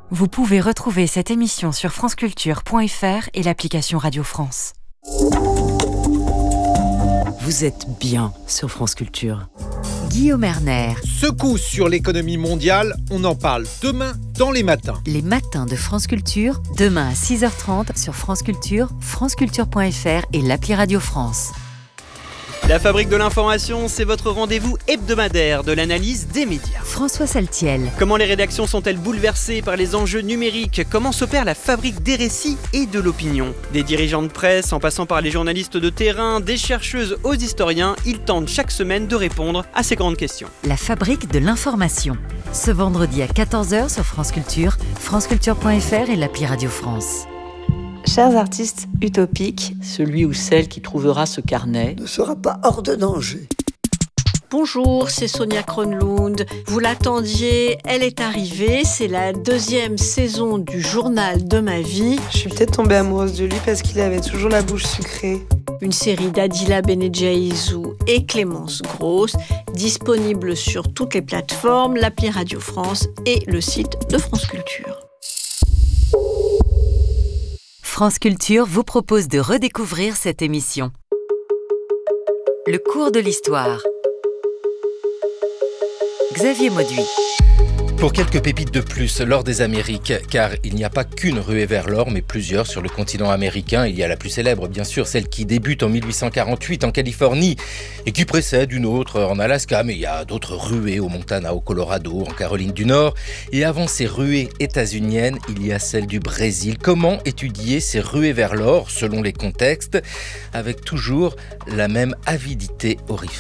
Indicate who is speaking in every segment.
Speaker 1: Vous pouvez retrouver cette émission sur franceculture.fr et l'application Radio France. Vous êtes bien sur France Culture. Guillaume Erner.
Speaker 2: Secousse sur l'économie mondiale, on en parle demain dans les matins.
Speaker 1: Les matins de France Culture, demain à 6h30 sur France Culture, franceculture.fr et l'appli Radio France.
Speaker 3: La Fabrique de l'information, c'est votre rendez-vous hebdomadaire de l'analyse des médias.
Speaker 1: François Saltiel.
Speaker 3: Comment les rédactions sont-elles bouleversées par les enjeux numériques ? Comment s'opère la fabrique des récits et de l'opinion ? Des dirigeants de presse, en passant par les journalistes de terrain, des chercheuses aux historiens, ils tentent chaque semaine de répondre à ces grandes questions.
Speaker 1: La Fabrique de l'information. Ce vendredi à 14h sur France Culture, franceculture.fr et l'appli Radio France.
Speaker 4: Chers artistes utopiques,
Speaker 5: celui ou celle qui trouvera ce carnet
Speaker 6: ne sera pas hors de danger.
Speaker 7: Bonjour, c'est Sonia Kronlund. Vous l'attendiez, elle est arrivée. C'est la 2e saison du journal de ma vie.
Speaker 8: Je suis peut-être tombée amoureuse de lui parce qu'il avait toujours la bouche sucrée.
Speaker 7: Une série d'Adila Benedjaïzou et Clémence Grosse, disponible sur toutes les plateformes, l'appli Radio France et le site de France Culture.
Speaker 1: France Culture vous propose de redécouvrir cette émission. Le cours de l'histoire. Xavier Mauduit.
Speaker 9: Pour quelques pépites de plus, l'or des Amériques, car il n'y a pas qu'une ruée vers l'or, mais plusieurs sur le continent américain. Il y a la plus célèbre, bien sûr, celle qui débute en 1848 en Californie et qui précède une autre en Alaska, mais il y a d'autres ruées au Montana, au Colorado, en Caroline du Nord. Et avant ces ruées états-uniennes, il y a celle du Brésil. Comment étudier ces ruées vers l'or, selon les contextes, avec toujours la même avidité aurifère ?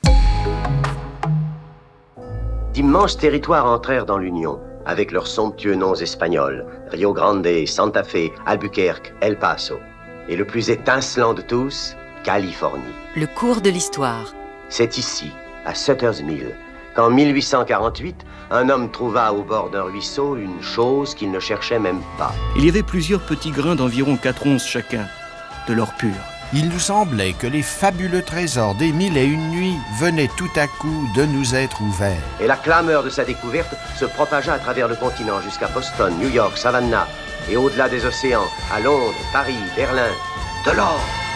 Speaker 10: D'immenses territoires entrèrent dans l'Union, avec leurs somptueux noms espagnols, Rio Grande, Santa Fe, Albuquerque, El Paso. Et le plus étincelant de tous, Californie.
Speaker 1: Le cours de l'histoire.
Speaker 10: C'est ici, à Sutter's Mill, qu'en 1848, un homme trouva au bord d'un ruisseau une chose qu'il ne cherchait même pas.
Speaker 11: Il y avait plusieurs petits grains d'environ 4 onces chacun, de l'or pur.
Speaker 12: Il nous semblait que les fabuleux trésors des 1001 nuits venaient tout à coup de nous être ouverts.
Speaker 10: Et la clameur de sa découverte se propagea à travers le continent jusqu'à Boston, New York, Savannah et au-delà des océans, à Londres, Paris, Berlin. De l'or!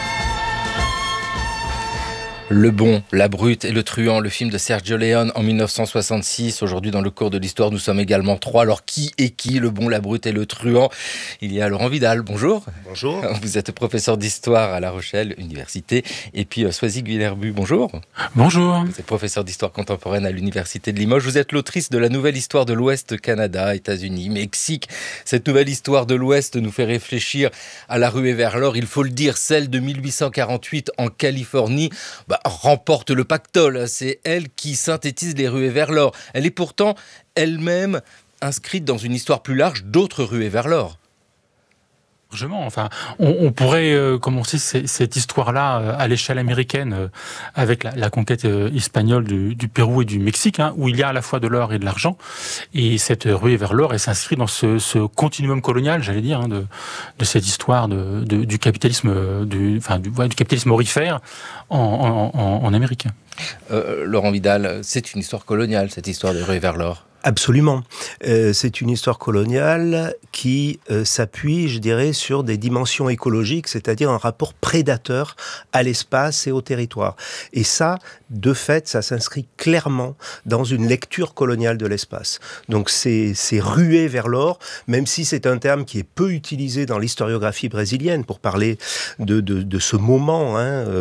Speaker 9: Le bon, la brute et le truand, le film de Sergio Leone en 1966. Aujourd'hui, dans le cours de l'histoire, nous sommes également 3. Alors, qui est qui, le bon, la brute et le truand ? Il y a Laurent Vidal, bonjour.
Speaker 13: Bonjour.
Speaker 9: Vous êtes professeur d'histoire à La Rochelle, université. Et puis, Soisy Guilherbu, bonjour.
Speaker 14: Bonjour.
Speaker 9: Vous êtes professeur d'histoire contemporaine à l'université de Limoges. Vous êtes l'autrice de la nouvelle histoire de l'Ouest, Canada, États-Unis, Mexique. Cette nouvelle histoire de l'Ouest nous fait réfléchir à la ruée vers l'or. Il faut le dire, celle de 1848 en Californie. Remporte le pactole. C'est elle qui synthétise les ruées vers l'or. Elle est pourtant elle-même inscrite dans une histoire plus large d'autres ruées vers l'or.
Speaker 14: Enfin, on pourrait commencer cette histoire-là à l'échelle américaine avec la conquête espagnole du Pérou et du Mexique, où il y a à la fois de l'or et de l'argent. Et cette ruée vers l'or, elle s'inscrit dans ce continuum colonial, j'allais dire, de cette histoire du capitalisme, du capitalisme aurifère en Amérique.
Speaker 9: Laurent Vidal, c'est une histoire coloniale, cette histoire de ruée vers l'or.
Speaker 13: Absolument. C'est une histoire coloniale qui s'appuie, je dirais, sur des dimensions écologiques, c'est-à-dire un rapport prédateur à l'espace et au territoire. Et ça, de fait, ça s'inscrit clairement dans une lecture coloniale de l'espace. Donc c'est rué vers l'or, même si c'est un terme qui est peu utilisé dans l'historiographie brésilienne pour parler de ce moment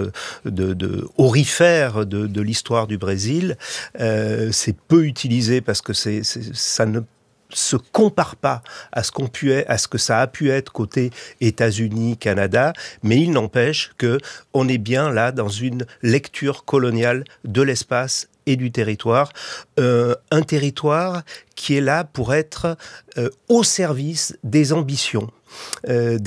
Speaker 13: aurifère de l'histoire du Brésil. C'est peu utilisé parce que ça ne se compare pas à ce que ça a pu être côté États-Unis, Canada, mais il n'empêche que on est bien là dans une lecture coloniale de l'espace et du territoire, un territoire qui est là pour être au service des ambitions